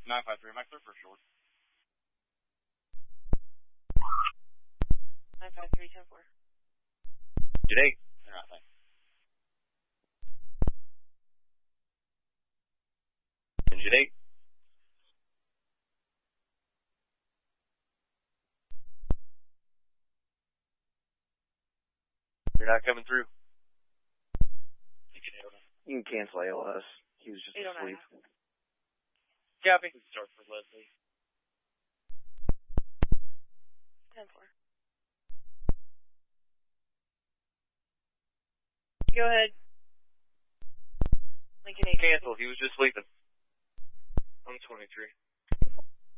953, Mike, clear for short. 953, 10-4. Jet 8. All right, thanks. And Jet 8. You're not coming through. You can cancel ALS. He was just asleep. Copy. Start for Leslie. 10-4. Go ahead. Lincoln 8. Cancel. He was just sleeping. I'm 23.